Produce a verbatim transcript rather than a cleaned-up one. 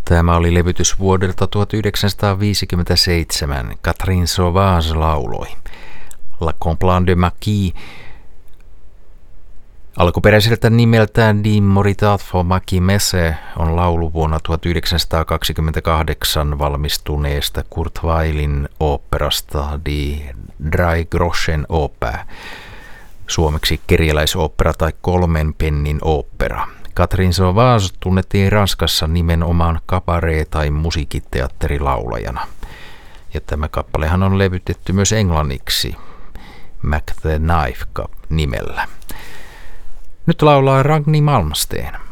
Tämä oli levytys vuodelta tuhatyhdeksänsataaviisikymmentäseitsemän. Catherine Sauvage lauloi. La Complainte de Maquis. Alkuperäiseltä nimeltään Die Moritat for Maquis Messe on laulu vuonna tuhatyhdeksänsataakaksikymmentäkahdeksan valmistuneesta Kurt Weillin oopperasta Die Drei Groschen Oper, suomeksi kerjäläisooppera tai kolmen pennin ooppera. Catherine Sauvage tunnettiin Ranskassa nimenomaan kabaree- tai musiikkiteatterilaulajana. Ja tämä kappalehan on levytetty myös englanniksi Mac the Knife nimellä. Nyt laulaa Ragni Malmsteen.